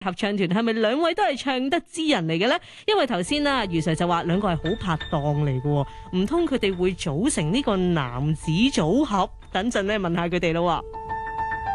合唱團係咪兩位都係唱得之人嚟嘅呢？因為頭先啦，余 Sir 就話兩個係好拍檔嚟嘅，唔通佢哋會組成呢個男子組合？等陣咧問下佢哋咯。